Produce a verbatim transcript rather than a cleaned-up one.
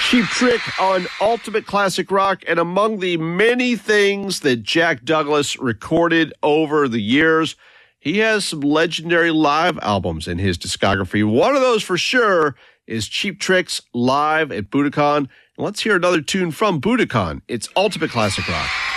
Cheap Trick on Ultimate Classic Rock, and among the many things that Jack Douglas recorded over the years, he has some legendary live albums in his discography. One of those for sure is Cheap Trick's Live at Budokan. And let's hear another tune from Budokan. It's Ultimate Classic Rock.